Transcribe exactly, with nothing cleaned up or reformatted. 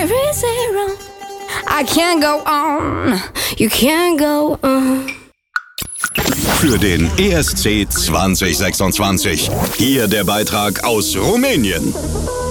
very zero. I can't go on, you can't go on. Für den E S C zwanzig sechsundzwanzig. Hier der Beitrag aus Rumänien.